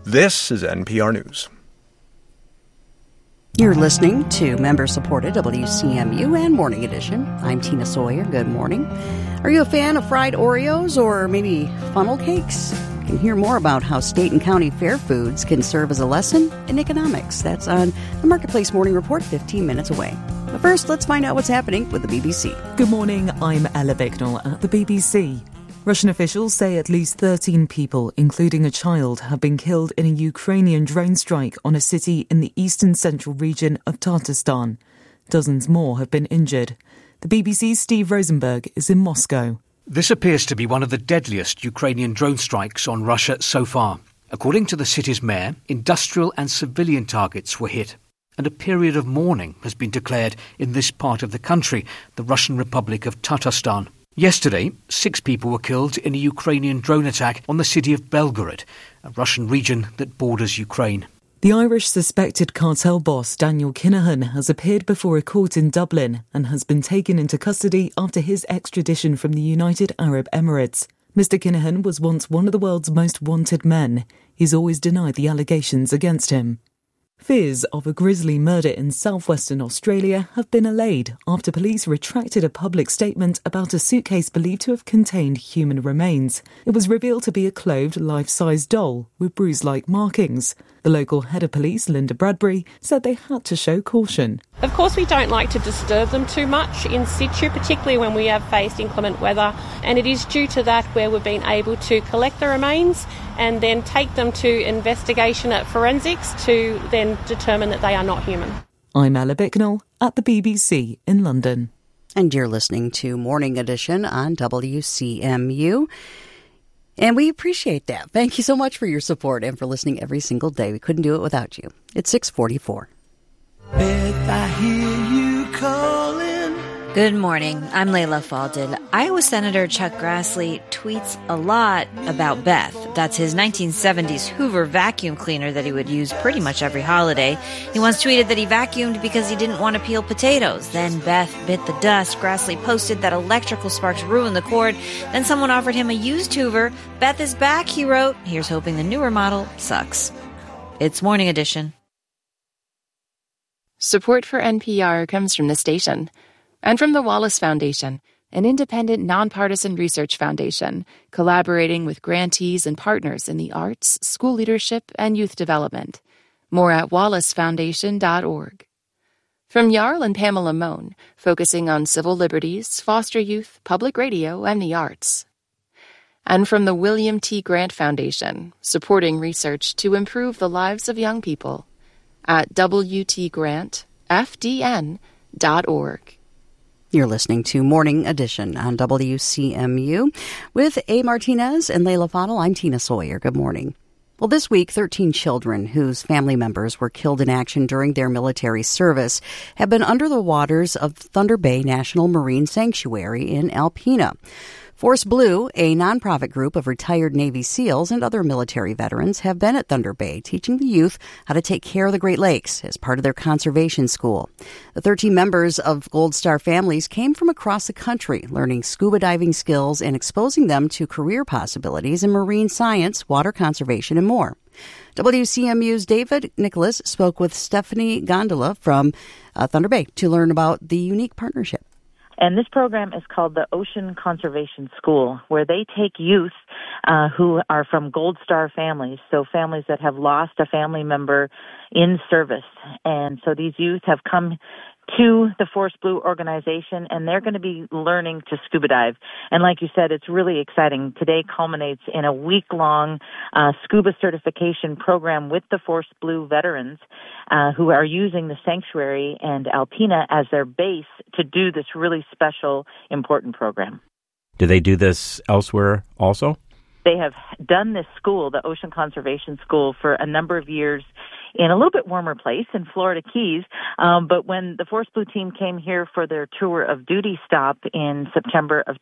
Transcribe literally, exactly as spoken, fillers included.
This is N P R News. You're listening to member-supported W C M U and Morning Edition. I'm Tina Sawyer. Good morning. Are you a fan of fried Oreos or maybe funnel cakes? You can hear more about how state and county fair foods can serve as a lesson in economics. That's on the Marketplace Morning Report, fifteen minutes away. But first, let's find out what's happening with the B B C. Good morning, I'm Ella Bicknell at the B B C. Russian officials say at least thirteen people, including a child, have been killed in a Ukrainian drone strike on a city in the eastern central region of Tatarstan. Dozens more have been injured. The B B C's Steve Rosenberg is in Moscow. This appears to be one of the deadliest Ukrainian drone strikes on Russia so far. According to the city's mayor, industrial and civilian targets were hit, and a period of mourning has been declared in this part of the country, the Russian Republic of Tatarstan. Yesterday, six people were killed in a Ukrainian drone attack on the city of Belgorod, a Russian region that borders Ukraine. The Irish suspected cartel boss Daniel Kinahan has appeared before a court in Dublin and has been taken into custody after his extradition from the United Arab Emirates. Mister Kinahan was once one of the world's most wanted men. He's always denied the allegations against him. Fears of a grisly murder in southwestern Australia have been allayed after police retracted a public statement about a suitcase believed to have contained human remains. It was revealed to be a clothed life-size doll with bruise-like markings. The local head of police, Linda Bradbury, said they had to show caution. Of course, we don't like to disturb them too much in situ, particularly when we have faced inclement weather. And it is due to that where we've been able to collect the remains and then take them to investigation at forensics to then determine that they are not human. I'm Ella Bicknell at the B B C in London. And you're listening to Morning Edition on W C M U. And we appreciate that. Thank you so much for your support and for listening every single day. We couldn't do it without you. It's six forty-four. Beth, I hear you calling. Good morning. I'm Layla Falded. Iowa Senator Chuck Grassley tweets a lot about Beth. That's his nineteen seventies Hoover vacuum cleaner that he would use pretty much every holiday. He once tweeted that he vacuumed because he didn't want to peel potatoes. Then Beth bit the dust. Grassley posted that electrical sparks ruined the cord. Then someone offered him a used Hoover. Beth is back, he wrote. Here's hoping the newer model sucks. It's Morning Edition. Support for N P R comes from the station and from the Wallace Foundation, an independent, nonpartisan research foundation collaborating with grantees and partners in the arts, school leadership, and youth development. More at wallace foundation dot org. From Jarl and Pamela Mohn, focusing on civil liberties, foster youth, public radio, and the arts. And from the William T. Grant Foundation, supporting research to improve the lives of young people at w t grant f d n dot org. You're listening to Morning Edition on W C M U with A. Martinez and Layla Fadel. I'm Tina Sawyer. Good morning. Well, this week, thirteen children whose family members were killed in action during their military service have been under the waters of Thunder Bay National Marine Sanctuary in Alpena. Force Blue, a nonprofit group of retired Navy SEALs and other military veterans, have been at Thunder Bay teaching the youth how to take care of the Great Lakes as part of their conservation school. The thirteen members of Gold Star families came from across the country, learning scuba diving skills and exposing them to career possibilities in marine science, water conservation, and more. W C M U's David Nicholas spoke with Stephanie Gondola from uh, Thunder Bay to learn about the unique partnership. And this program is called the Ocean Conservation School, where they take youth uh, who are from Gold Star families, so families that have lost a family member in service. And so these youth have come to the Force Blue organization, and they're going to be learning to scuba dive. And like you said, it's really exciting. Today culminates in a week-long uh, scuba certification program with the Force Blue veterans uh, who are using the sanctuary and Alpena as their base to do this really special, important program. Do they do this elsewhere also? They have done this school, the Ocean Conservation School, for a number of years in a little bit warmer place in Florida Keys. Um, but when the Force Blue team came here for their tour of duty stop in September of